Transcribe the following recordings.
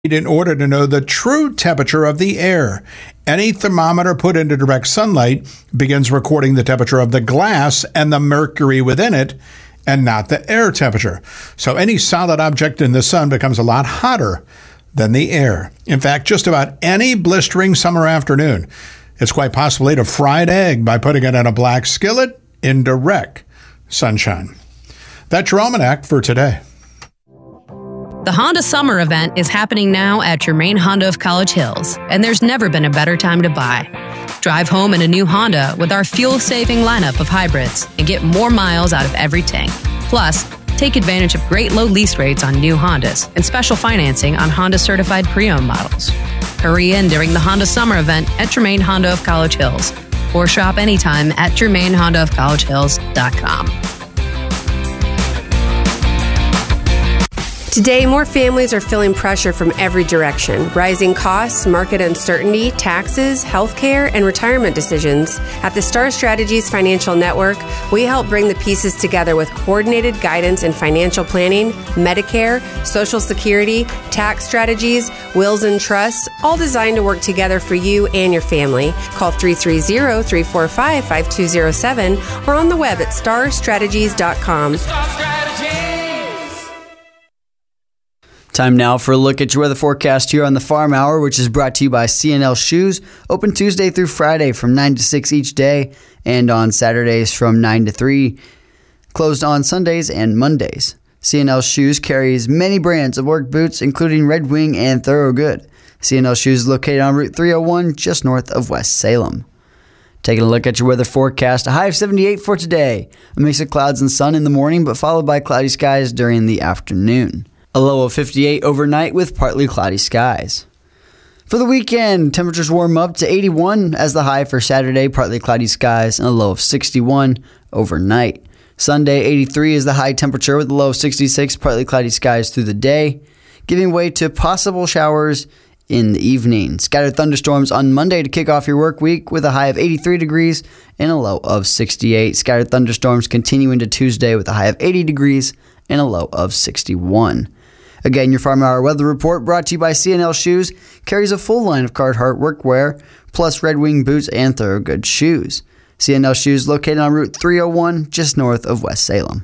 in order to know the true temperature of the air. Any thermometer put into direct sunlight begins recording the temperature of the glass and the mercury within it, and not the air temperature. So any solid object in the sun becomes a lot hotter than the air. In fact, just about any blistering summer afternoon, it's quite possible to eat a fried egg by putting it in a black skillet in direct sunshine. That's your almanac for today. The Honda Summer Event is happening now at Germain Honda of College Hills, and there's never been a better time to buy. Drive home in a new Honda with our fuel-saving lineup of hybrids and get more miles out of every tank. Plus, take advantage of great low lease rates on new Hondas and special financing on Honda-certified pre-owned models. Hurry in during the Honda Summer Event at Germain Honda of College Hills, or shop anytime at GermainHondaofCollegeHills.com. Today, more families are feeling pressure from every direction. Rising costs, market uncertainty, taxes, healthcare, and retirement decisions. At the Star Strategies Financial Network, we help bring the pieces together with coordinated guidance in financial planning, Medicare, Social Security, tax strategies, wills and trusts, all designed to work together for you and your family. Call 330-345-5207 or on the web at starstrategies.com. Time now for a look at your weather forecast here on the Farm Hour, which is brought to you by C&L Shoes. Open Tuesday through Friday from 9 to 6 each day, and on Saturdays from 9 to 3. Closed on Sundays and Mondays. C&L Shoes carries many brands of work boots, including Red Wing and Thorogood. C&L Shoes is located on Route 301, just north of West Salem. Taking a look at your weather forecast, a high of 78 for today. A mix of clouds and sun in the morning, but followed by cloudy skies during the afternoon. A low of 58 overnight with partly cloudy skies. For the weekend, temperatures warm up to 81 as the high for Saturday, partly cloudy skies, and a low of 61 overnight. Sunday, 83 is the high temperature with a low of 66, partly cloudy skies through the day, giving way to possible showers in the evening. Scattered thunderstorms on Monday to kick off your work week with a high of 83 degrees and a low of 68. Scattered thunderstorms continue into Tuesday with a high of 80 degrees and a low of 61. Again, your Farm Hour weather report brought to you by C&L Shoes carries a full line of Carhartt workwear, plus Red Wing boots and Thorogood shoes. C&L Shoes located on Route 301, just north of West Salem.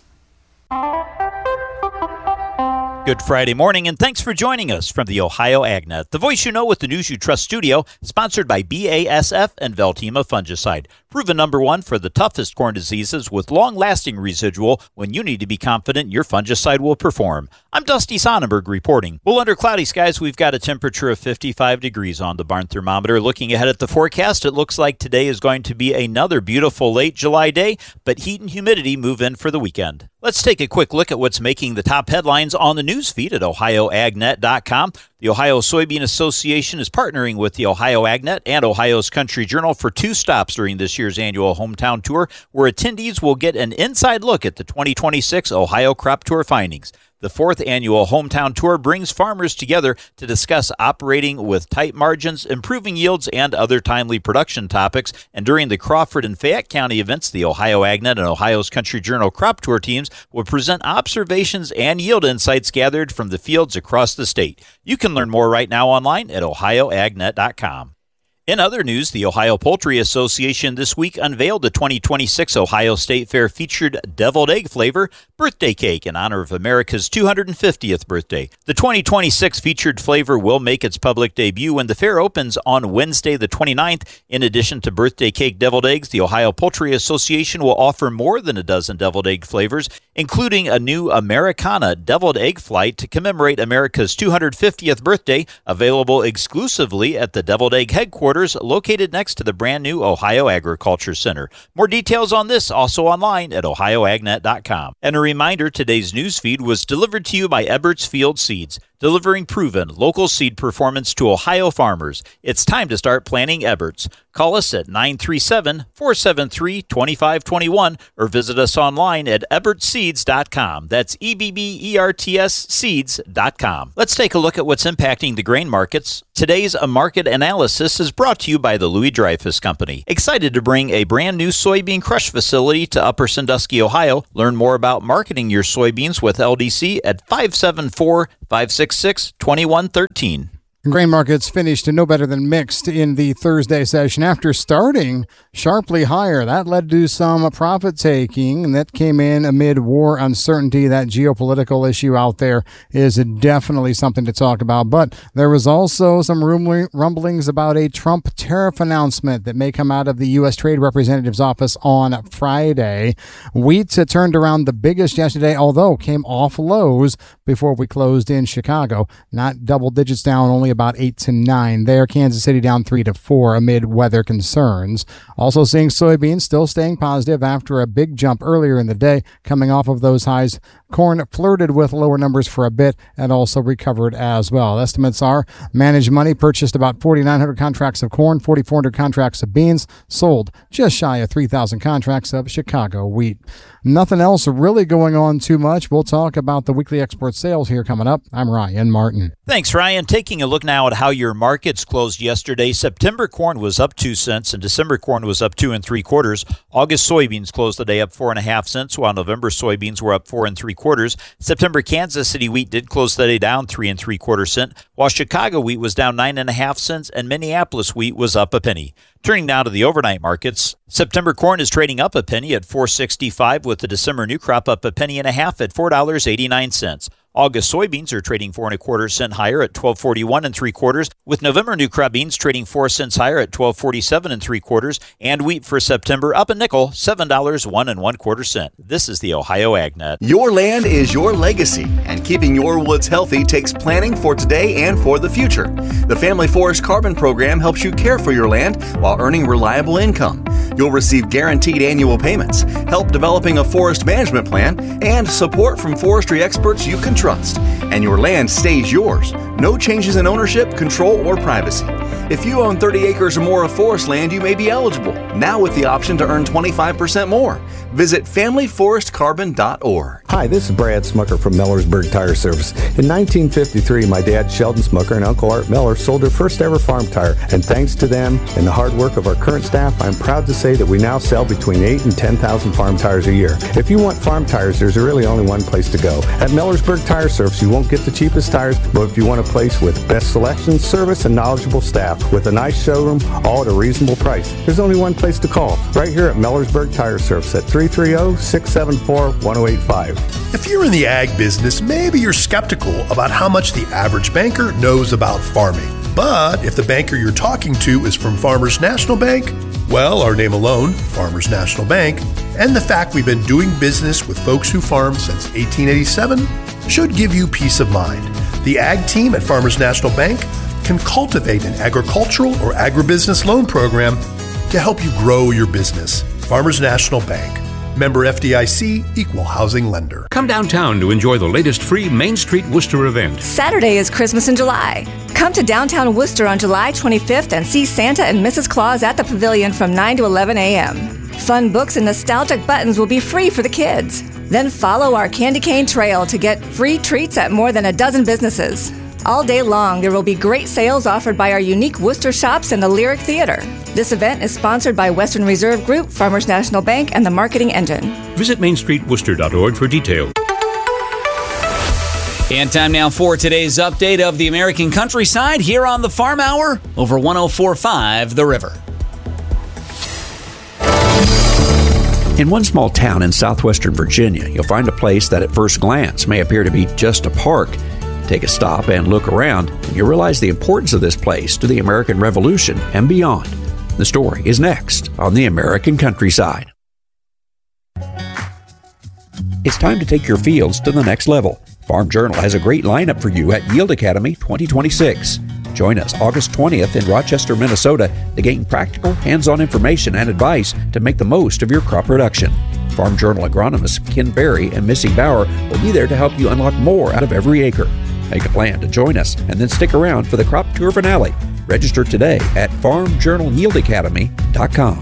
Good Friday morning, and thanks for joining us from the Ohio AgNet, the voice you know with the news you trust studio, sponsored by BASF and Veltima Fungicide. Proven number one for the toughest corn diseases with long-lasting residual when you need to be confident your fungicide will perform. I'm Dusty Sonnenberg reporting. Well, under cloudy skies, we've got a temperature of 55 degrees on the barn thermometer. Looking ahead at the forecast, it looks like today is going to be another beautiful late July day, but heat and humidity move in for the weekend. Let's take a quick look at what's making the top headlines on the news feed at OhioAgNet.com. The Ohio Soybean Association is partnering with the Ohio AgNet and Ohio's Country Journal for two stops during this year's annual hometown tour, where attendees will get an inside look at the 2026 Ohio Crop Tour findings. The fourth annual hometown tour brings farmers together to discuss operating with tight margins, improving yields, and other timely production topics. And during the Crawford and Fayette County events, the Ohio AgNet and Ohio's Country Journal crop tour teams will present observations and yield insights gathered from the fields across the state. You can learn more right now online at OhioAgNet.com. In other news, the Ohio Poultry Association this week unveiled the 2026 Ohio State Fair featured deviled egg flavor birthday cake in honor of America's 250th birthday. The 2026 featured flavor will make its public debut when the fair opens on Wednesday the 29th. In addition to birthday cake deviled eggs, the Ohio Poultry Association will offer more than a dozen deviled egg flavors, including a new Americana deviled egg flight to commemorate America's 250th birthday, available exclusively at the Deviled Egg headquarters located next to the brand new Ohio Agriculture Center. More details on this also online at OhioAgNet.com. And a reminder, today's newsfeed was delivered to you by Eberts Field Seeds, delivering proven local seed performance to Ohio farmers. It's time to start planting Eberts. Call us at 937-473-2521 or visit us online at ebertseeds.com. That's EBBERTS seeds.com. Let's take a look at what's impacting the grain markets. Today's market analysis is brought to you by the Louis Dreyfus Company. Excited to bring a brand new soybean crush facility to Upper Sandusky, Ohio. Learn more about marketing your soybeans with LDC at 574 888-566-2113. Grain markets finished no better than mixed in the Thursday session after starting sharply higher. That led to some profit taking, and that came in amid war uncertainty. That geopolitical issue out there is definitely something to talk about. But there was also some rumblings about a Trump tariff announcement that may come out of the U.S. Trade Representative's office on Friday. Wheat turned around the biggest yesterday, although came off lows before we closed in Chicago. Not double digits down, only about 8 to 9 there. Kansas City down 3 to 4 amid weather concerns. Also seeing soybeans still staying positive after a big jump earlier in the day coming off of those highs. Corn flirted with lower numbers for a bit and also recovered as well. Estimates are Managed Money purchased about 4,900 contracts of corn, 4,400 contracts of beans, sold just shy of 3,000 contracts of Chicago wheat. Nothing else really going on too much. We'll talk about the weekly export sales here coming up. I'm Ryan Martin. Thanks, Ryan. Taking a look now at how your markets closed yesterday. September corn was up 2 cents and December corn was up 2 3/4. August soybeans closed the day up 4.5 cents, while November soybeans were up 4 3/4. September Kansas City wheat did close the day down 3 3/4 cents, while Chicago wheat was down 9.5 cents and Minneapolis wheat was up a penny. Turning now to the overnight markets, September corn is trading up a penny at $4.65, with the December new crop up a penny and a half at $4.89. August soybeans are trading 4 1/4 cents higher at $12.41 3/4, with November new crop beans trading 4 cents higher at $12.47 3/4, and wheat for September up a nickel, $7.01 1/4 cents. This is the Ohio AgNet. Your land is your legacy, and keeping your woods healthy takes planning for today and for the future. The Family Forest Carbon Program helps you care for your land while earning reliable income. You'll receive guaranteed annual payments, help developing a forest management plan, and support from forestry experts you can trust. And your land stays yours. No changes in ownership, control, or privacy. If you own 30 acres or more of forest land, you may be eligible, now with the option to earn 25% more. Visit FamilyForestCarbon.org. Hi, this is Brad Smucker from Millersburg Tire Service. In 1953, my dad, Sheldon Smucker, and Uncle Art Miller sold their first ever farm tire. And thanks to them and the hard work of our current staff, I'm proud to say that we now sell between 8,000 and 10,000 farm tires a year. If you want farm tires, there's really only one place to go. At Millersburg Tire Service, you won't get the cheapest tires, but if you want a place with best selection, service, and knowledgeable staff with a nice showroom, all at a reasonable price, there's only one place to call. Right here at Millersburg Tire Service at 330-674-1085. If you're in the ag business, maybe you're skeptical about how much the average banker knows about farming. But if the banker you're talking to is from Farmers National Bank, well, our name alone, Farmers National Bank, and the fact we've been doing business with folks who farm since 1887 should give you peace of mind. The ag team at Farmers National Bank can cultivate an agricultural or agribusiness loan program to help you grow your business. Farmers National Bank. Member FDIC, Equal Housing Lender. Come downtown to enjoy the latest free Main Street Worcester event. Saturday is Christmas in July. Come to downtown Worcester on July 25th and see Santa and Mrs. Claus at the Pavilion from 9 to 11 a.m. Fun books and nostalgic buttons will be free for the kids. Then follow our candy cane trail to get free treats at more than a dozen businesses. All day long, there will be great sales offered by our unique Worcester shops and the Lyric Theater. This event is sponsored by Western Reserve Group, Farmers National Bank, and the Marketing Engine. Visit MainStreetWorcester.org for details. And time now for today's update of the American countryside here on the Farm Hour over 104.5 The River. In one small town in southwestern Virginia, you'll find a place that at first glance may appear to be just a park. Take a stop and look around, and you'll realize the importance of this place to the American Revolution and beyond. The story is next on the American Countryside. It's time to take your fields to the next level. Farm Journal has a great lineup for you at Yield Academy 2026. Join us August 20th in Rochester, Minnesota to gain practical, hands-on information and advice to make the most of your crop production. Farm Journal agronomists Ken Berry and Missy Bauer will be there to help you unlock more out of every acre. Make a plan to join us and then stick around for the crop tour finale. Register today at farmjournalyieldacademy.com.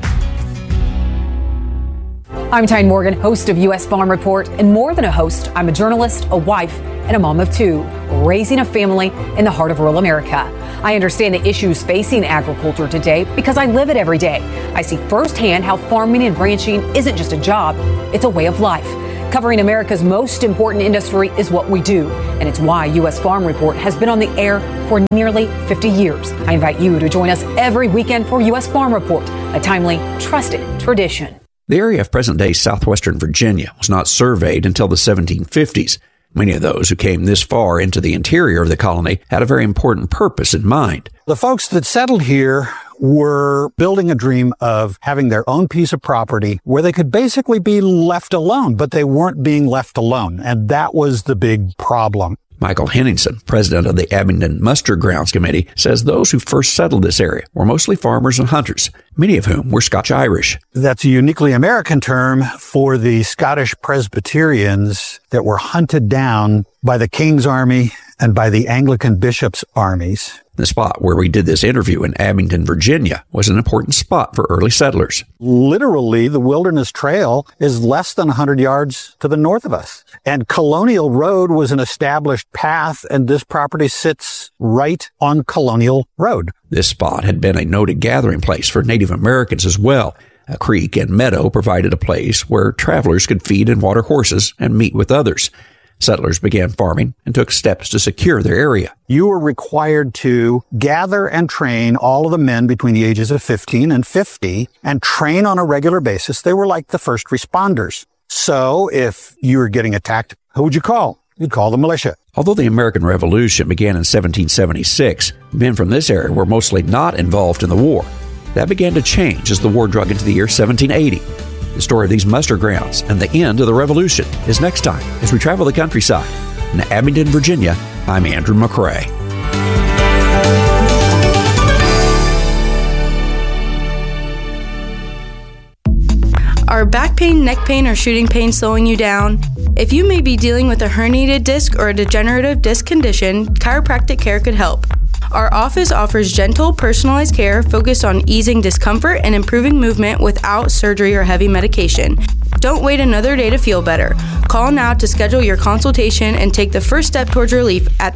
I'm Tyne Morgan, host of U.S. Farm Report, and more than a host, I'm a journalist, a wife, and a mom of two, raising a family in the heart of rural America. I understand the issues facing agriculture today because I live it every day. I see firsthand how farming and ranching isn't just a job, it's a way of life. Covering America's most important industry is what we do, and it's why U.S. Farm Report has been on the air for nearly 50 years. I invite you to join us every weekend for U.S. Farm Report, a timely, trusted tradition. The area of present-day southwestern Virginia was not surveyed until the 1750s. Many of those who came this far into the interior of the colony had a very important purpose in mind. The folks that settled here were building a dream of having their own piece of property where they could basically be left alone, but they weren't being left alone. And that was the big problem. Michael Henningsen, president of the Abingdon Muster Grounds Committee, says those who first settled this area were mostly farmers and hunters, many of whom were Scotch-Irish. That's a uniquely American term for the Scottish Presbyterians that were hunted down by the King's Army and by the Anglican bishops' armies. The spot where we did this interview in Abingdon, Virginia, was an important spot for early settlers. Literally, the Wilderness Trail is less than 100 yards to the north of us. And Colonial Road was an established path, and this property sits right on Colonial Road. This spot had been a noted gathering place for Native Americans as well. A creek and meadow provided a place where travelers could feed and water horses and meet with others. Settlers began farming and took steps to secure their area. You were required to gather and train all of the men between the ages of 15 and 50 and train on a regular basis. They were like the first responders. So if you were getting attacked, who would you call? You'd call the militia. Although the American Revolution began in 1776, men from this area were mostly not involved in the war. That began to change as the war drug into the year 1780. The story of these muster grounds and the end of the Revolution is next time as we travel the countryside. In Abingdon, Virginia, I'm Andrew McCrae. Are back pain, neck pain, or shooting pain slowing you down? If you may be dealing with a herniated disc or a degenerative disc condition, chiropractic care could help. Our office offers gentle, personalized care focused on easing discomfort and improving movement without surgery or heavy medication. Don't wait another day to feel better. Call now to schedule your consultation and take the first step towards relief at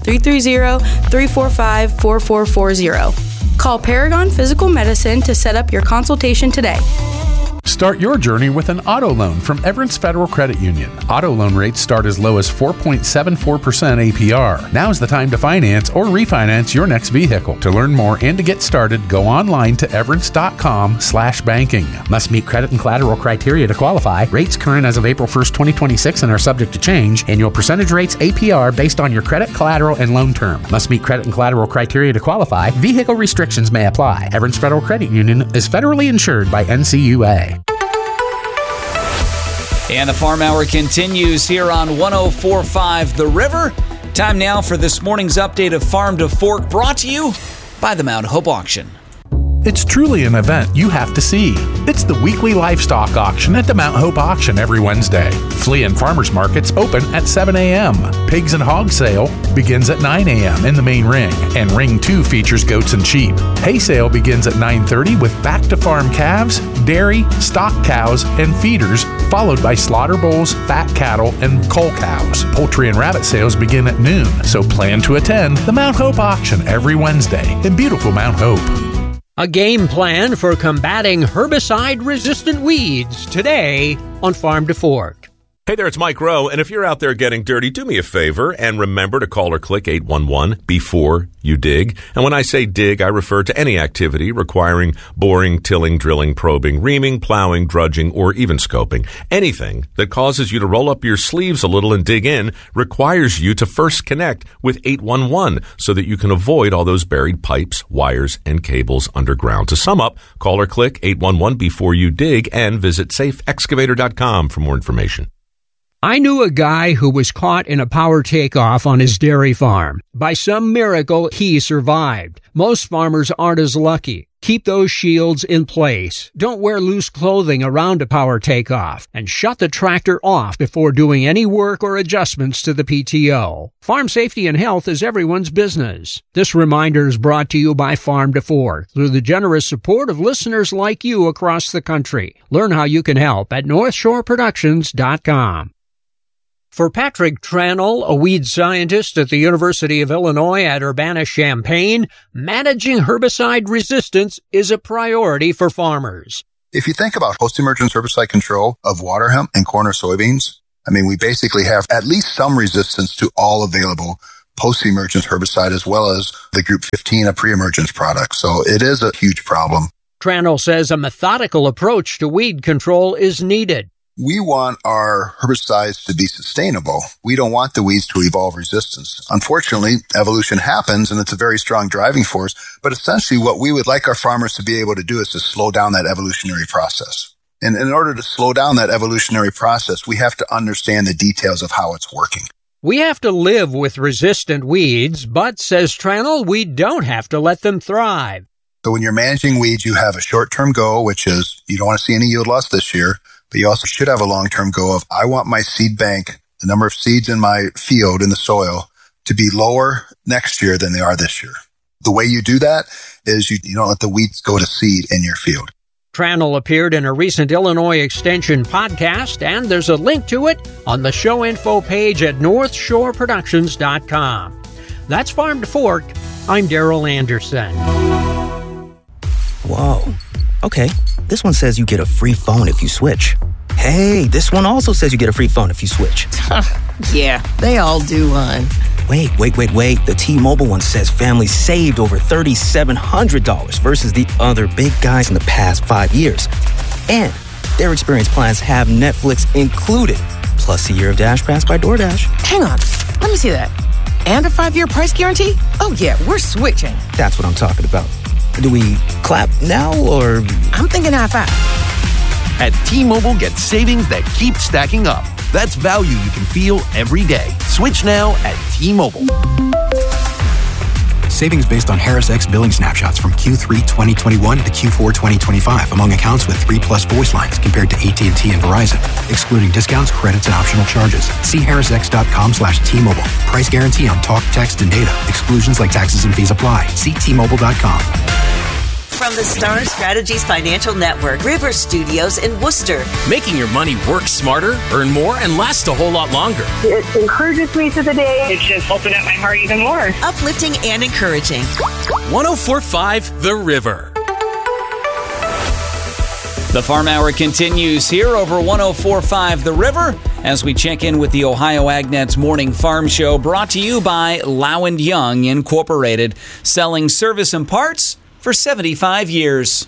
330-345-4440. Call Paragon Physical Medicine to set up your consultation today. Start your journey with an auto loan from Everence Federal Credit Union. Auto loan rates start as low as 4.74% APR. Now's the time to finance or refinance your next vehicle. To learn more and to get started, go online to everence.com/banking. Must meet credit and collateral criteria to qualify. Rates current as of April 1st, 2026 and are subject to change. Annual percentage rates APR based on your credit, collateral, and loan term. Must meet credit and collateral criteria to qualify. Vehicle restrictions may apply. Everence Federal Credit Union is federally insured by NCUA. And the Farm Hour continues here on 104.5 The River. Time now for this morning's update of Farm to Fork, brought to you by the Mount Hope Auction. It's truly an event you have to see. It's the weekly livestock auction at the Mount Hope Auction every Wednesday. Flea and farmers markets open at 7 a.m. Pigs and hog sale begins at 9 a.m. in the main ring, and Ring 2 features goats and sheep. Hay sale begins at 9:30 with back-to-farm calves, dairy, stock cows, and feeders, followed by slaughter bulls, fat cattle, and cull cows. Poultry and rabbit sales begin at noon, so plan to attend the Mount Hope Auction every Wednesday in beautiful Mount Hope. A game plan for combating herbicide-resistant weeds today on Farm to Fork. Hey there, it's Mike Rowe, and if you're out there getting dirty, do me a favor and remember to call or click 811 before you dig. And when I say dig, I refer to any activity requiring boring, tilling, drilling, probing, reaming, plowing, drudging, or even scoping. Anything that causes you to roll up your sleeves a little and dig in requires you to first connect with 811 so that you can avoid all those buried pipes, wires, and cables underground. To sum up, call or click 811 before you dig and visit safeexcavator.com for more information. I knew a guy who was caught in a power takeoff on his dairy farm. By some miracle, he survived. Most farmers aren't as lucky. Keep those shields in place. Don't wear loose clothing around a power takeoff. And shut the tractor off before doing any work or adjustments to the PTO. Farm safety and health is everyone's business. This reminder is brought to you by Farm to Fork through the generous support of listeners like you across the country. Learn how you can help at NorthshoreProductions.com. For Patrick Tranel, a weed scientist at the University of Illinois at Urbana-Champaign, managing herbicide resistance is a priority for farmers. If you think about post-emergence herbicide control of water hemp and corn or soybeans, I mean, we basically have at least some resistance to all available post-emergence herbicide as well as the Group 15, a pre-emergence product. So it is a huge problem. Tranel says a methodical approach to weed control is needed. We want our herbicides to be sustainable. We don't want the weeds to evolve resistance. Unfortunately, evolution happens and it's a very strong driving force. But essentially what we would like our farmers to be able to do is to slow down that evolutionary process. And in order to slow down that evolutionary process, we have to understand the details of how it's working. We have to live with resistant weeds, but, says Tranel, we don't have to let them thrive. So when you're managing weeds, you have a short-term goal, which is you don't want to see any yield loss this year, but you also should have a long-term goal of I want my seed bank, the number of seeds in my field in the soil, to be lower next year than they are this year. The way you do that is you don't let the weeds go to seed in your field. Tranel appeared in a recent Illinois Extension podcast, and there's a link to it on the show info page at northshoreproductions.com. That's Farm to Fork. I'm Daryl Anderson. Whoa. Okay, this one says you get a free phone if you switch. Hey, this one also says you get a free phone if you switch. Yeah, they all do, hon. Wait. The T-Mobile one says families saved over $3,700 versus the other big guys in the past 5 years. And their experience plans have Netflix included, plus a year of Dash Pass by DoorDash. Hang on, let me see that. And a 5-year price guarantee? Oh yeah, we're switching. That's what I'm talking about. Do we clap now, or...? I'm thinking high five. At T-Mobile, get savings that keep stacking up. That's value you can feel every day. Switch now at T-Mobile. Savings based on Harris X billing snapshots from Q3 2021 to Q4 2025 among accounts with 3+ voice lines compared to AT&T and Verizon, excluding discounts, credits, and optional charges. See harrisx.com/T-Mobile. Price guarantee on talk, text, and data. Exclusions like taxes and fees apply. See T-Mobile.com. From the Star Strategies Financial Network, River Studios in Worcester. Making your money work smarter, earn more, and last a whole lot longer. It encourages me to the day. It's just opened up my heart even more. Uplifting and encouraging. 104.5 The River. The Farm Hour continues here over 104.5 The River as we check in with the Ohio AgNet's Morning Farm Show, brought to you by Low & Young Incorporated, selling service and parts for 75 years.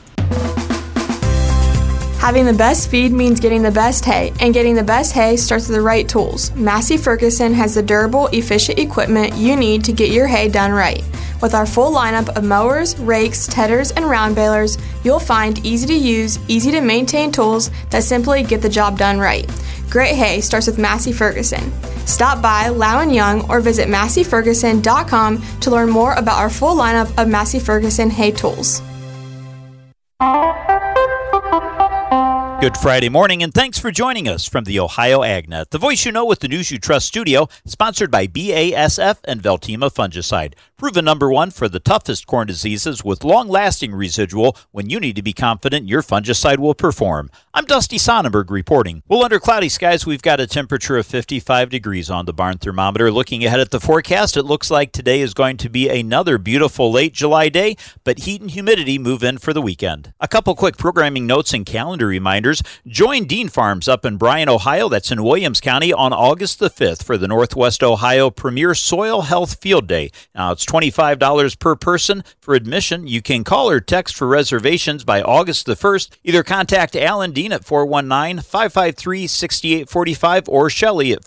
Having the best feed means getting the best hay, and getting the best hay starts with the right tools. Massey Ferguson has the durable, efficient equipment you need to get your hay done right. With our full lineup of mowers, rakes, tedders, and round balers, you'll find easy-to-use, easy-to-maintain tools that simply get the job done right. Great hay starts with Massey Ferguson. Stop by Low & Young or visit MasseyFerguson.com to learn more about our full lineup of Massey Ferguson hay tools. Good Friday morning, and thanks for joining us from the Ohio AgNet, the voice you know with the news you trust studio, sponsored by BASF and Veltima Fungicide. Proven #1 for the toughest corn diseases with long-lasting residual when you need to be confident your fungicide will perform. I'm Dusty Sonnenberg reporting. Well, under cloudy skies, we've got a temperature of 55 degrees on the barn thermometer. Looking ahead at the forecast, it looks like today is going to be another beautiful late July day, but heat and humidity move in for the weekend. A couple quick programming notes and calendar reminders. Join Dean Farms up in Bryan, Ohio, that's in Williams County, on August the 5th for the Northwest Ohio Premier Soil Health Field Day. Now, it's $25 per person for admission. You can call or text for reservations by August the 1st. Either contact Alan Dean at 419-553-6845 or Shelley at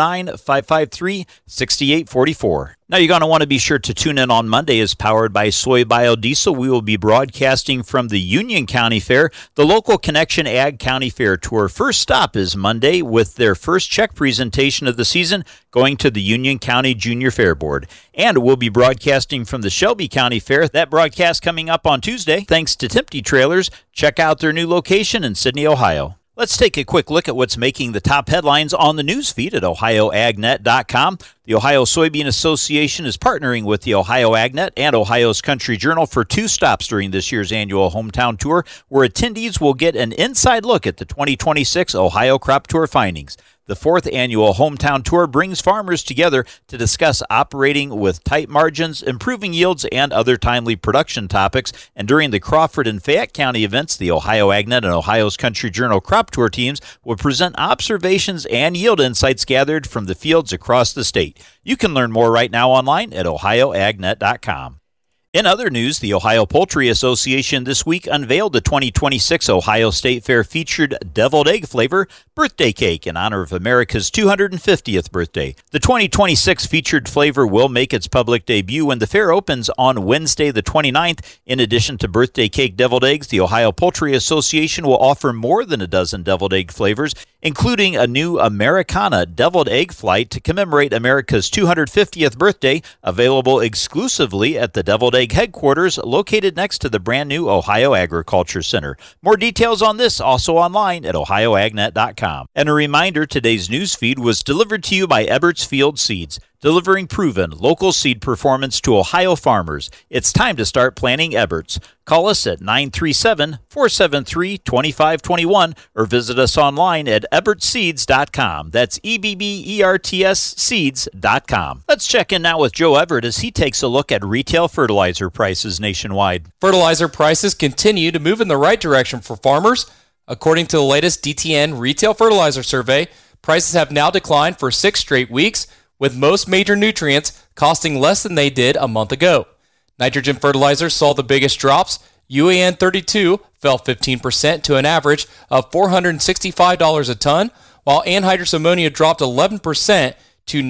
419-553-6844. Now, you're going to want to be sure to tune in on Monday as Powered by Soy Biodiesel. We will be broadcasting from the Union County Fair, the local Connection Ag County Fair Tour. First stop is Monday with their first check presentation of the season going to the Union County Junior Fair Board. And we'll be broadcasting from the Shelby County Fair. That broadcast coming up on Tuesday. Thanks to Timpty Trailers. Check out their new location in Sidney, Ohio. Let's take a quick look at what's making the top headlines on the news feed at OhioAgNet.com. The Ohio Soybean Association is partnering with the Ohio AgNet and Ohio's Country Journal for 2 stops during this year's annual hometown tour, where attendees will get an inside look at the 2026 Ohio Crop Tour findings. The 4th annual Hometown Tour brings farmers together to discuss operating with tight margins, improving yields, and other timely production topics. And during the Crawford and Fayette County events, the Ohio AgNet and Ohio's Country Journal Crop Tour teams will present observations and yield insights gathered from the fields across the state. You can learn more right now online at ohioagnet.com. In other news, the Ohio Poultry Association this week unveiled the 2026 Ohio State Fair featured deviled egg flavor birthday cake in honor of America's 250th birthday. The 2026 featured flavor will make its public debut when the fair opens on Wednesday the 29th. In addition to birthday cake deviled eggs, the Ohio Poultry Association will offer more than a dozen deviled egg flavors, including a new Americana deviled egg flight to commemorate America's 250th birthday, available exclusively at the Deviled Egg headquarters located next to the brand new Ohio Agriculture Center. More details on this also online at ohioagnet.com. And a reminder, today's news feed was delivered to you by Eberts Field Seeds, delivering proven local seed performance to Ohio farmers. It's time to start planting Eberts. Call us at 937-473-2521 or visit us online at ebertseeds.com. That's EBBERTS seeds.com. Let's check in now with Joe Everett as he takes a look at retail fertilizer prices nationwide. Fertilizer prices continue to move in the right direction for farmers. According to the latest DTN Retail Fertilizer Survey, prices have now declined for 6 straight weeks, with most major nutrients costing less than they did a month ago. Nitrogen fertilizers saw the biggest drops. UAN 32 fell 15% to an average of $465 a ton, while anhydrous ammonia dropped 11% to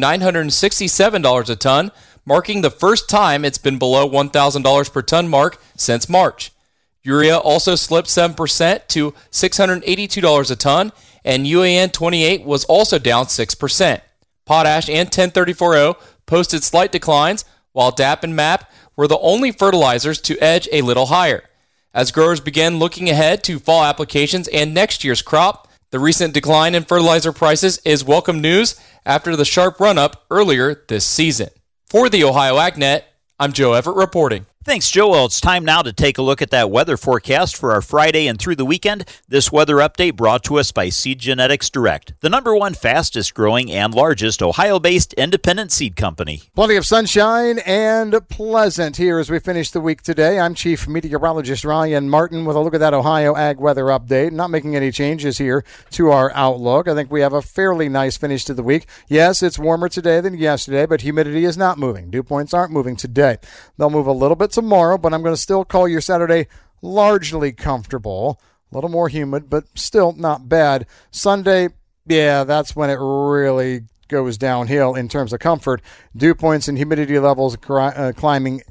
$967 a ton, marking the first time it's been below $1,000 per ton mark since March. Urea also slipped 7% to $682 a ton, and UAN 28 was also down 6%. Potash and 1034O posted slight declines, while DAP and MAP were the only fertilizers to edge a little higher. As growers begin looking ahead to fall applications and next year's crop, the recent decline in fertilizer prices is welcome news after the sharp run-up earlier this season. For the Ohio AgNet, I'm Joe Everett reporting. Thanks, Joe. Well, it's time now to take a look at that weather forecast for our Friday and through the weekend. This weather update brought to us by Seed Genetics Direct, the #1 fastest growing and largest Ohio-based independent seed company. Plenty of sunshine and pleasant here as we finish the week today. I'm Chief Meteorologist Ryan Martin with a look at that Ohio Ag weather update. Not making any changes here to our outlook. I think we have a fairly nice finish to the week. Yes, it's warmer today than yesterday, but humidity is not moving. Dew points aren't moving today. They'll move a little bit tomorrow, but I'm going to still call your Saturday largely comfortable. A little more humid, but still not bad. Sunday, yeah, that's when it really goes downhill in terms of comfort. Dew points and humidity levels climbing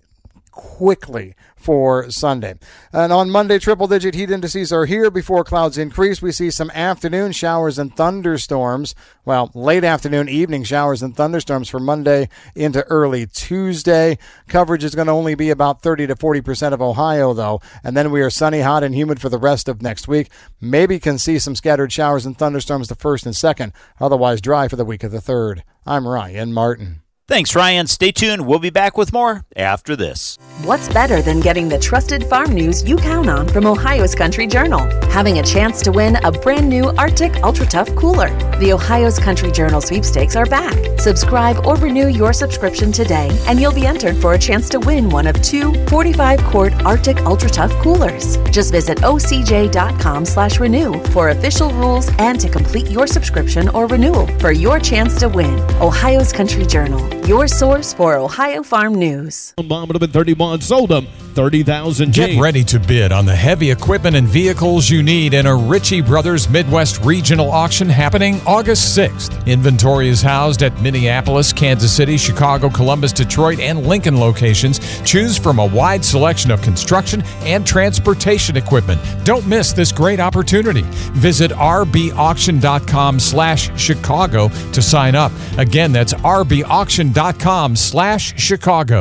quickly for Sunday. And on Monday, triple-digit heat indices are here before clouds increase. We see some afternoon showers and thunderstorms. Well, late afternoon, evening showers and thunderstorms for Monday into early Tuesday. Coverage is going to only be about 30 to 40% of Ohio, though. And then we are sunny, hot, and humid for the rest of next week. Maybe can see some scattered showers and thunderstorms the 1st and 2nd. Otherwise, dry for the week of the 3rd. I'm Ryan Martin. Thanks, Ryan. Stay tuned. We'll be back with more after this. What's better than getting the trusted farm news you count on from Ohio's Country Journal? Having a chance to win a brand new Arctic Ultra Tough cooler. The Ohio's Country Journal sweepstakes are back. Subscribe or renew your subscription today, and you'll be entered for a chance to win one of 2 45-quart Arctic Ultra Tough coolers. Just visit ocj.com/renew for official rules and to complete your subscription or renewal for your chance to win. Ohio's Country Journal, your source for Ohio farm news. Bomb would have been 31, sold them 30,000. Get ready to bid on the heavy equipment and vehicles you need in a Ritchie Brothers Midwest Regional Auction happening August 6th. Inventory is housed at Minneapolis, Kansas City, Chicago, Columbus, Detroit, and Lincoln locations. Choose from a wide selection of construction and transportation equipment. Don't miss this great opportunity. Visit rbauction.com/Chicago to sign up. Again, that's rbauction.com/Chicago.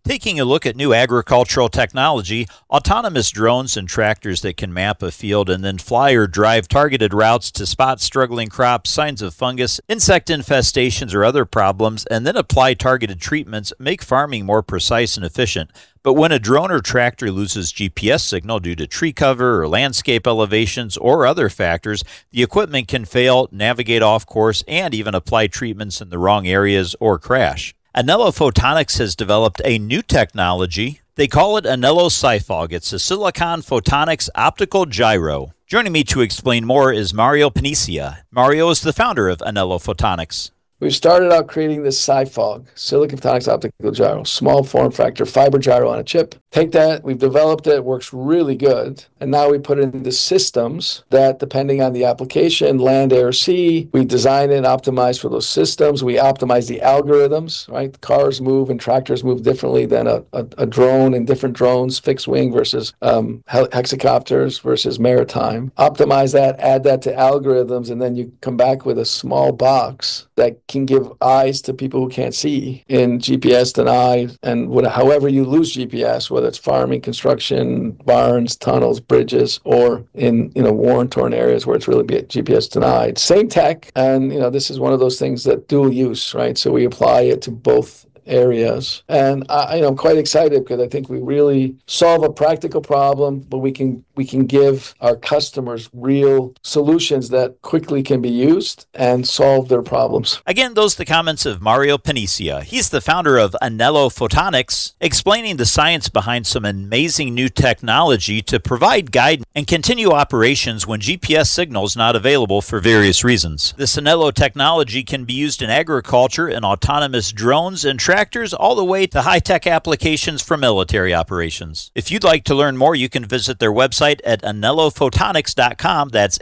Taking a look at new agricultural technology, autonomous drones and tractors that can map a field and then fly or drive targeted routes to spot struggling crops, signs of fungus, insect infestations, or other problems, and then apply targeted treatments make farming more precise and efficient. But when a drone or tractor loses GPS signal due to tree cover or landscape elevations or other factors, the equipment can fail, navigate off course, and even apply treatments in the wrong areas or crash. Anello Photonics has developed a new technology. They call it Anello SiFog. It's a silicon photonics optical gyro. Joining me to explain more is Mario Panizia. Mario is the founder of Anello Photonics. We started out creating this SiFog, silicon photonics optical gyro, small form factor fiber gyro on a chip. Take that, we've developed it, works really good, and now we put it into systems that, depending on the application, land, air, sea, we design and optimize for those systems. We optimize the algorithms, right? Cars move and tractors move differently than a drone, and different drones, fixed wing versus hexacopters versus maritime. Optimize that, add that to algorithms, and then you come back with a small box that can give eyes to people who can't see in GPS denied, and however you lose GPS, whether it's farming, construction, barns, tunnels, bridges, or in war-torn areas where it's really GPS denied. Same tech, and this is one of those things that dual use, right? So we apply it to both areas, and I'm quite excited because I think we really solve a practical problem, but we can give our customers real solutions that quickly can be used and solve their problems. Again, those are the comments of Mario Panizia. He's the founder of Anello Photonics, explaining the science behind some amazing new technology to provide guidance and continue operations when GPS signals not available for various reasons. This Anello technology can be used in agriculture and autonomous drones and tractors, all the way to high-tech applications for military operations. If you'd like to learn more, you can visit their website at anellophotonics.com. That's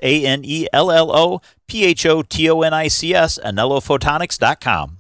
ANELLOPHOTONICS, anellophotonics.com.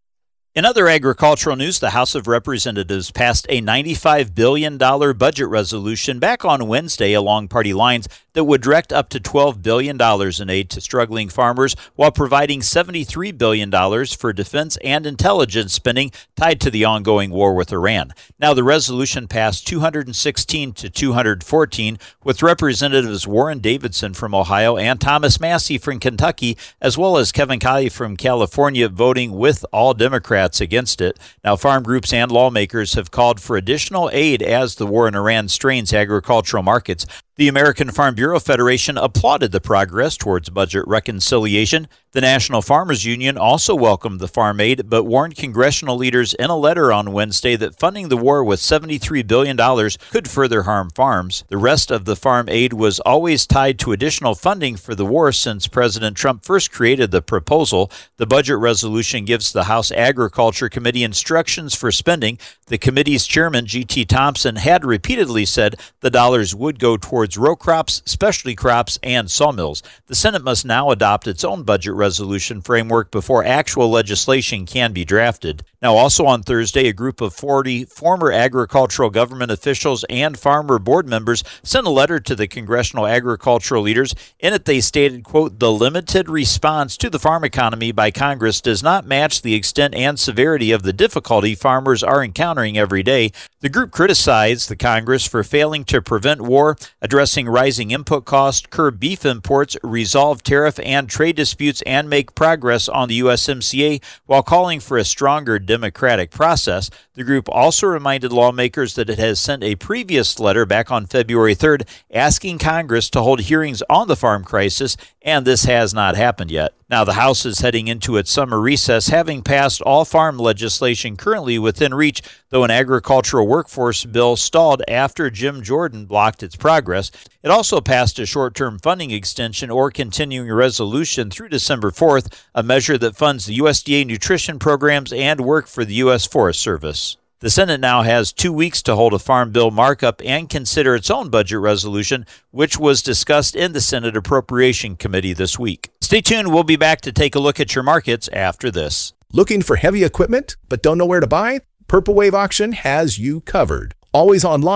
In other agricultural news, the House of Representatives passed a $95 billion budget resolution back on Wednesday along party lines that would direct up to $12 billion in aid to struggling farmers while providing $73 billion for defense and intelligence spending tied to the ongoing war with Iran. Now, the resolution passed 216 to 214, with Representatives Warren Davidson from Ohio and Thomas Massie from Kentucky, as well as Kevin Kiley from California, voting with all Democrats against it. Now, farm groups and lawmakers have called for additional aid as the war in Iran strains agricultural markets. The American Farm Bureau Federation applauded the progress towards budget reconciliation. The National Farmers Union also welcomed the farm aid, but warned congressional leaders in a letter on Wednesday that funding the war with $73 billion could further harm farms. The rest of the farm aid was always tied to additional funding for the war since President Trump first created the proposal. The budget resolution gives the House Agriculture Committee instructions for spending. The committee's chairman, G.T. Thompson, had repeatedly said the dollars would go towards row crops, specialty crops, and sawmills. The Senate must now adopt its own budget resolution framework before actual legislation can be drafted. Now, also on Thursday, a group of 40 former agricultural government officials and farmer board members sent a letter to the congressional agricultural leaders. In it, they stated, quote, "The limited response to the farm economy by Congress does not match the extent and severity of the difficulty farmers are encountering every day." The group criticized the Congress for failing to prevent war, addressing rising input costs, curb beef imports, resolve tariff and trade disputes, and make progress on the USMCA, while calling for a stronger democratic process. The group also reminded lawmakers that it has sent a previous letter back on February 3rd asking Congress to hold hearings on the farm crisis, and this has not happened yet. Now, the House is heading into its summer recess, having passed all farm legislation currently within reach, though an agricultural workforce bill stalled after Jim Jordan blocked its progress. It also passed a short-term funding extension or continuing resolution through December 4th, a measure that funds the USDA nutrition programs and work for the U.S. Forest Service. The Senate now has 2 weeks to hold a farm bill markup and consider its own budget resolution, which was discussed in the Senate Appropriation Committee this week. Stay tuned. We'll be back to take a look at your markets after this. Looking for heavy equipment but don't know where to buy? Purple Wave Auction has you covered. Always online,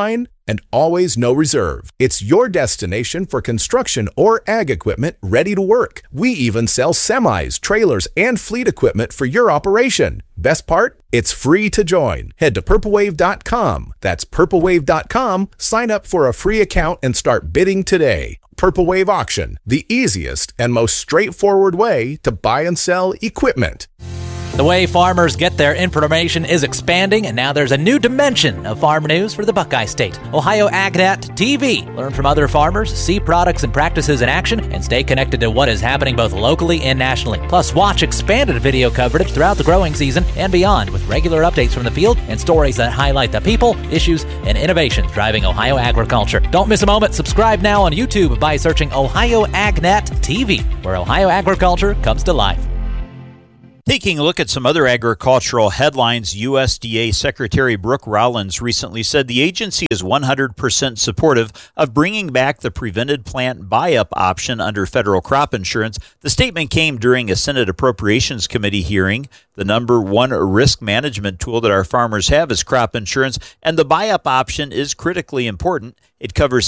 and always no reserve. It's your destination for construction or ag equipment ready to work. We even sell semis, trailers, and fleet equipment for your operation. Best part? It's free to join. Head to purplewave.com. That's purplewave.com. Sign up for a free account and start bidding today. Purple Wave Auction, the easiest and most straightforward way to buy and sell equipment. The way farmers get their information is expanding, and now there's a new dimension of farm news for the Buckeye State. Ohio AgNet TV. Learn from other farmers, see products and practices in action, and stay connected to what is happening both locally and nationally. Plus, watch expanded video coverage throughout the growing season and beyond with regular updates from the field and stories that highlight the people, issues, and innovations driving Ohio agriculture. Don't miss a moment. Subscribe now on YouTube by searching Ohio AgNet TV, where Ohio agriculture comes to life. Taking a look at some other agricultural headlines, USDA Secretary Brooke Rollins recently said the agency is 100% supportive of bringing back the prevented plant buy-up option under federal crop insurance. The statement came during a Senate Appropriations Committee hearing. The number one risk management tool that our farmers have is crop insurance, and the buy-up option is critically important. It covers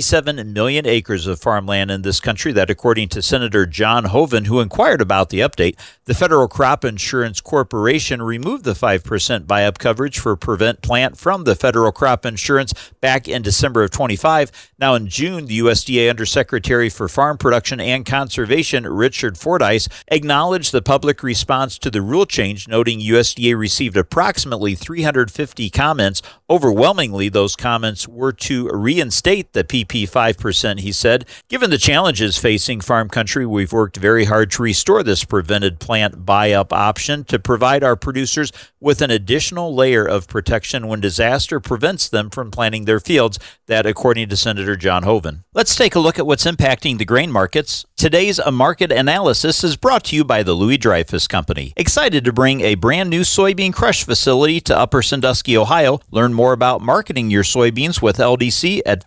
67 million acres of farmland in this country. That, according to Senator John Hoeven, who inquired about the update. The Federal Crop Insurance Corporation removed the 5% buy-up coverage for prevent plant from the federal crop insurance back in December of 25. Now, in June, the USDA Undersecretary for Farm Production and Conservation, Richard Fordyce, acknowledged the public response to the rule change, noting USDA received approximately 350 comments. Overwhelmingly, those comments were to reinstate the PP 5%, he said. Given the challenges facing farm country, we've worked very hard to restore this prevented plant buy-up option to provide our producers with an additional layer of protection when disaster prevents them from planting their fields. That, according to Senator John Hoeven. Let's take a look at what's impacting the grain markets. Today's market analysis is brought to you by the Louis Dreyfus Company. Excited to bring a brand new soybean crush facility to Upper Sandusky, Ohio. Learn more about marketing your soybeans with LDC at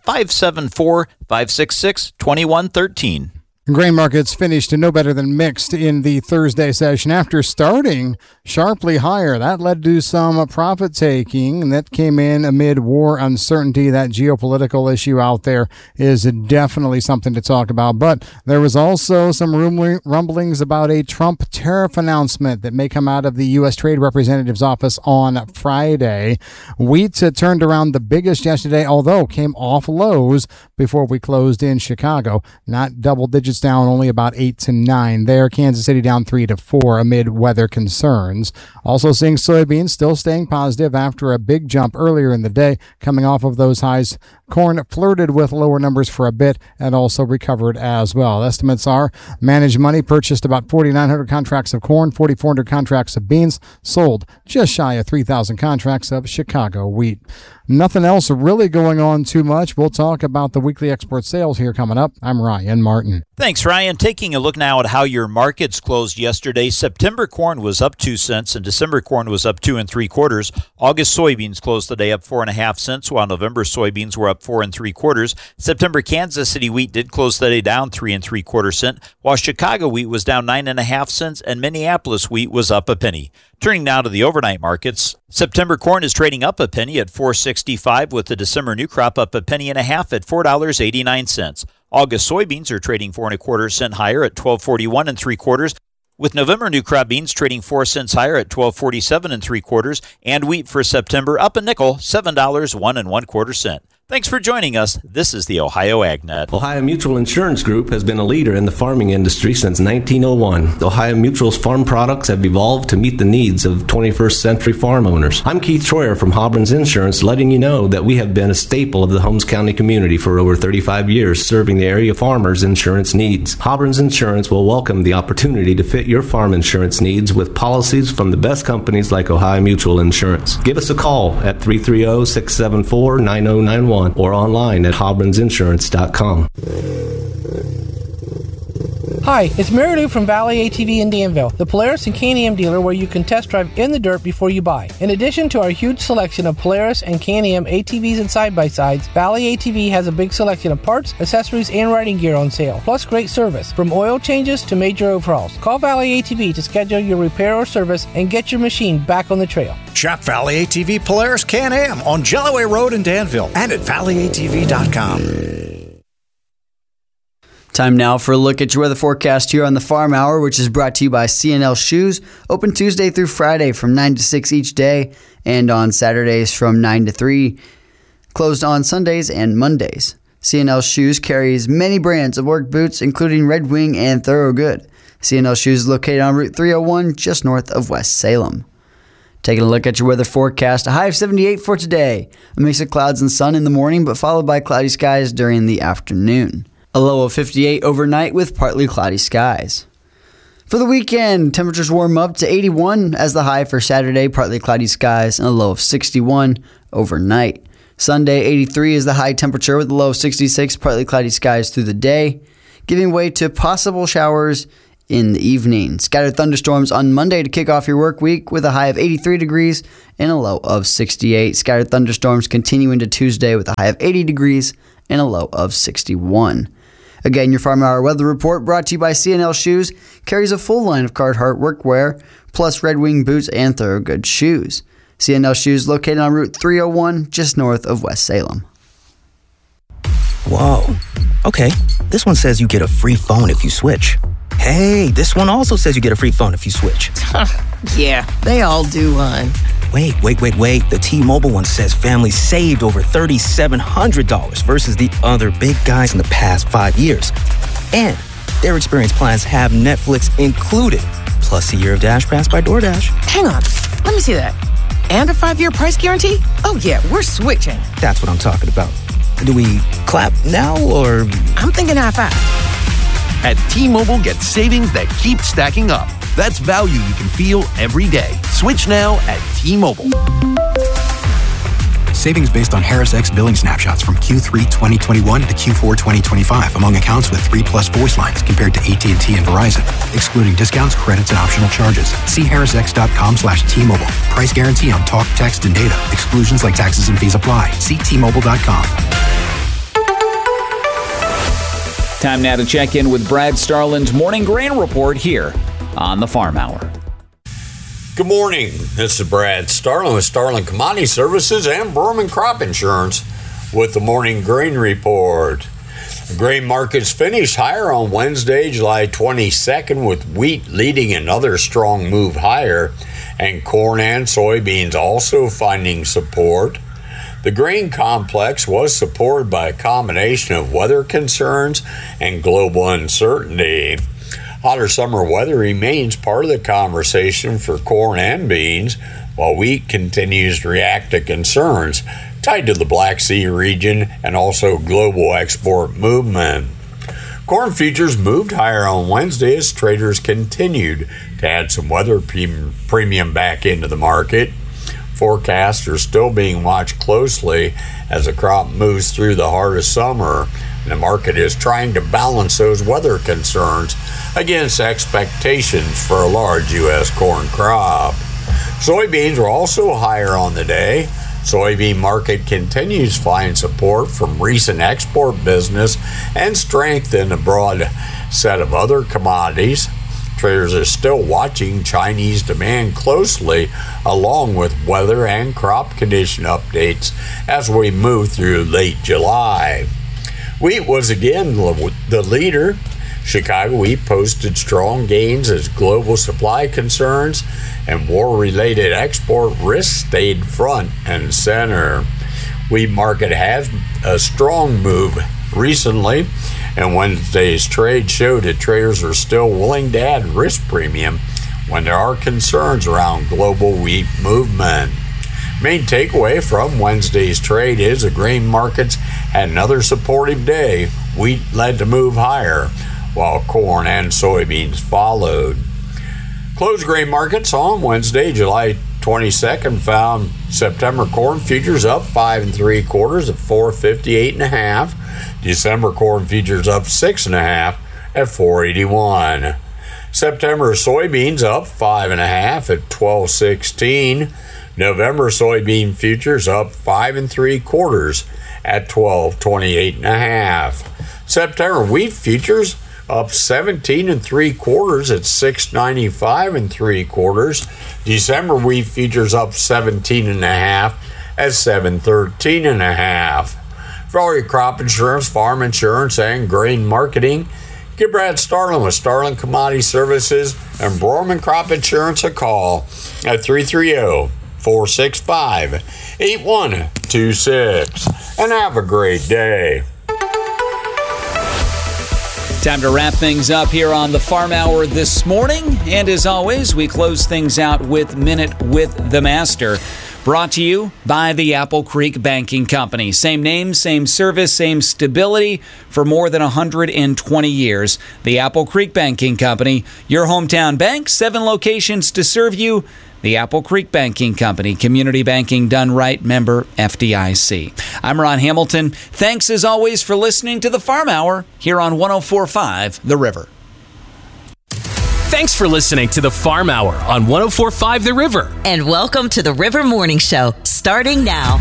574-566-2113. Grain markets finished no better than mixed in the Thursday session after starting sharply higher. That led to some profit taking, and that came in amid war uncertainty. That geopolitical issue out there is definitely something to talk about. But there was also some rumblings about a Trump tariff announcement that may come out of the U.S. Trade Representative's office on Friday. Wheat turned around the biggest yesterday, although came off lows before we closed in Chicago. Not double digits down, only about 8 to 9 there. Kansas City down 3 to 4 amid weather concerns. Also seeing soybeans still staying positive after a big jump earlier in the day, coming off of those highs. Corn flirted with lower numbers for a bit and also recovered as well. Estimates are Managed Money purchased about 4,900 contracts of corn, 4,400 contracts of beans, sold just shy of 3,000 contracts of Chicago wheat. Nothing else really going on too much. We'll talk about the weekly export sales here coming up. I'm Ryan Martin. Thanks, Ryan. Taking a look now at how your markets closed yesterday. September corn was up 2 cents and December corn was up 2 3/4. August soybeans closed the day up 4.5 cents, while November soybeans were up 4 3/4. September Kansas City wheat did close the day down 3 3/4 cents, while Chicago wheat was down 9.5 cents and Minneapolis wheat was up a penny. Turning now to the overnight markets. September corn is trading up a penny at $4.65, with the December new crop up a penny and a half at $4.89. August soybeans are trading 4 1/4 cents higher at $12.41 3/4, with November new crop beans trading 4 cents higher at $12.47 3/4, and wheat for September up a nickel, $7.01 1/4 cents. Thanks for joining us. This is the Ohio AgNet. Ohio Mutual Insurance Group has been a leader in the farming industry since 1901. Ohio Mutual's farm products have evolved to meet the needs of 21st century farm owners. I'm Keith Troyer from Hobron's Insurance, letting you know that we have been a staple of the Holmes County community for over 35 years, serving the area farmers' insurance needs. Hobron's Insurance will welcome the opportunity to fit your farm insurance needs with policies from the best companies like Ohio Mutual Insurance. Give us a call at 330-674-9091. Or online at hobronsinsurance.com. Hi, it's Mary Lou from Valley ATV in Danville, the Polaris and Can-Am dealer where you can test drive in the dirt before you buy. In addition to our huge selection of Polaris and Can-Am ATVs and side-by-sides, Valley ATV has a big selection of parts, accessories, and riding gear on sale, plus great service, from oil changes to major overhauls. Call Valley ATV to schedule your repair or service and get your machine back on the trail. Shop Valley ATV Polaris Can-Am on Jellaway Road in Danville and at valleyatv.com. Time now for a look at your weather forecast here on the Farm Hour, which is brought to you by C&L Shoes. Open Tuesday through Friday from 9 to 6 each day, and on Saturdays from 9 to 3. Closed on Sundays and Mondays. C&L Shoes carries many brands of work boots, including Red Wing and Thorogood. C&L Shoes is located on Route 301, just north of West Salem. Taking a look at your weather forecast, a high of 78 for today. A mix of clouds and sun in the morning, but followed by cloudy skies during the afternoon. A low of 58 overnight with partly cloudy skies. For the weekend, temperatures warm up to 81 as the high for Saturday, partly cloudy skies, and a low of 61 overnight. Sunday, 83 is the high temperature with a low of 66, partly cloudy skies through the day, giving way to possible showers in the evening. Scattered thunderstorms on Monday to kick off your work week with a high of 83 degrees and a low of 68. Scattered thunderstorms continue into Tuesday with a high of 80 degrees and a low of 61. Again, your Farm Hour weather report brought to you by C&L Shoes carries a full line of Carhartt workwear, plus Red Wing boots and Thorogood shoes. C&L Shoes located on Route 301, just north of West Salem. Whoa. Okay, this one says you get a free phone if you switch. Hey, this one also says you get a free phone if you switch. Yeah, they all do, hon. Wait. The T-Mobile one says family saved over $3,700 versus the other big guys in the past 5 years. And their experience plans have Netflix included, plus a year of Dash Pass by DoorDash. Hang on, let me see that. And a 5-year price guarantee? Oh yeah, we're switching. That's what I'm talking about. Do we clap now or? I'm thinking high five. At T-Mobile, get savings that keep stacking up. That's value you can feel every day. Switch now at T-Mobile. Savings based on Harris X billing snapshots from Q3 2021 to Q4 2025 among accounts with 3+ voice lines compared to AT&T and Verizon, excluding discounts, credits, and optional charges. See harrisx.com/T-Mobile. Price guarantee on talk, text, and data. Exclusions like taxes and fees apply. See T-Mobile.com. Time now to check in with Brad Starland's Morning Grain Report here on the Farm Hour. Good morning. This is Brad Starland with Starland Commodity Services and Berman Crop Insurance with the Morning Grain Report. The grain markets finished higher on Wednesday, July 22nd, with wheat leading another strong move higher, and corn and soybeans also finding support. The grain complex was supported by a combination of weather concerns and global uncertainty. Hotter summer weather remains part of the conversation for corn and beans, while wheat continues to react to concerns tied to the Black Sea region and also global export movement. Corn futures moved higher on Wednesday as traders continued to add some weather premium back into the market. Forecasts are still being watched closely as the crop moves through the heart of summer, and the market is trying to balance those weather concerns against expectations for a large U.S. corn crop. Soybeans were also higher on the day. Soybean market continues to find support from recent export business and strength in a broad set of other commodities. Traders are still watching Chinese demand closely, along with weather and crop condition updates as we move through late July. Wheat was again the leader. Chicago wheat posted strong gains as global supply concerns and war-related export risks stayed front and center. Wheat market has a strong move recently, and Wednesday's trade showed that traders are still willing to add risk premium when there are concerns around global wheat movement. Main takeaway from Wednesday's trade is the grain markets had another supportive day. Wheat led to move higher, while corn and soybeans followed. Closed grain markets on Wednesday, July 22nd, found September corn futures up 5 3/4 at $458.5. December corn futures up 6 1/2 at $4.81. September soybeans up 5.5 at $12.16. November soybean futures up 5 3/4 at $12.28.5. September wheat futures up 17 3/4 at $6.95 3/4. December wheat futures up 17.5 at $7.13.5. For all your crop insurance, farm insurance, and grain marketing, give Brad Starling with Starling Commodity Services and Borman Crop Insurance a call at 330-465-8126. And have a great day. Time to wrap things up here on the Farm Hour this morning. And as always, we close things out with Minute with the Master. Brought to you by the Apple Creek Banking Company. Same name, same service, same stability for more than 120 years. The Apple Creek Banking Company, your hometown bank, 7 locations to serve you. The Apple Creek Banking Company, community banking done right, member FDIC. I'm Ron Hamilton. Thanks as always for listening to the Farm Hour here on 104.5 The River. Thanks for listening to the Farm Hour on 104.5 The River. And welcome to the River Morning Show, starting now.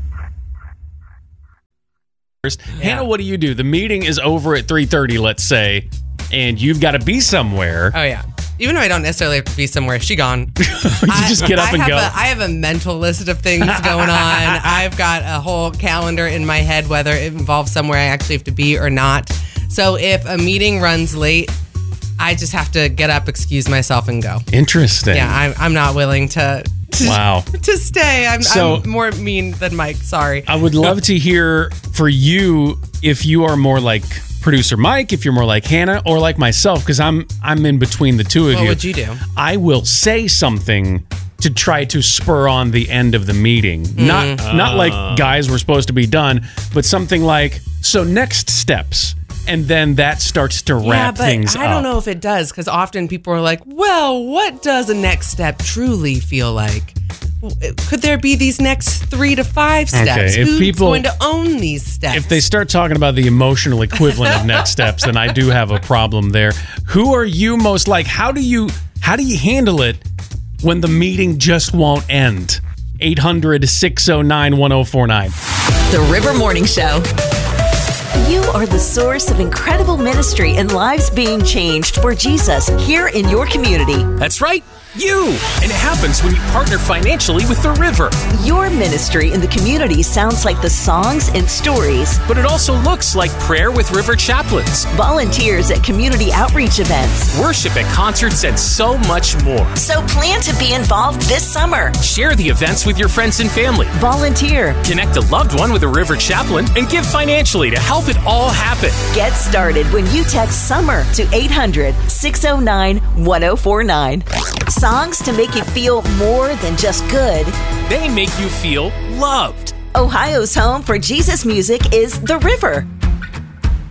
Hannah, what do? The meeting is over at 3:30, let's say, and you've got to be somewhere. Oh, yeah. Even though I don't necessarily have to be somewhere, she gone. You just get up and go. I have a mental list of things going on. I've got a whole calendar in my head, whether it involves somewhere I actually have to be or not. So if a meeting runs late, I just have to get up, excuse myself, and go. Interesting. Yeah, I'm not willing to stay. I'm more mean than Mike. Sorry. I would love to hear for you if you are more like producer Mike, if you're more like Hannah, or like myself, because I'm in between the two of you. What would you do? I will say something to try to spur on the end of the meeting. Not like guys were supposed to be done, but something like, so next steps. And then that starts to wrap things up. I don't know if it does, because often people are like, well, what does a next step truly feel like? Could there be these next 3 to 5 steps? Okay, Who's going to own these steps? If they start talking about the emotional equivalent of next steps, then I do have a problem there. Who are you most like? How do you handle it when the meeting just won't end? 800-609-1049. The River Morning Show. You are the source of incredible ministry and lives being changed for Jesus here in your community. That's right, you. And it happens when you partner financially with The River. Your ministry in the community sounds like the songs and stories. But it also looks like prayer with River chaplains, volunteers at community outreach events, worship at concerts, and so much more. So plan to be involved this summer. Share the events with your friends and family. Volunteer. Connect a loved one with a River chaplain and give financially to help it all happen. Get started when you text SUMMER to 800-609-1049. Songs to make you feel more than just good. They make you feel loved. Ohio's home for Jesus music is The River.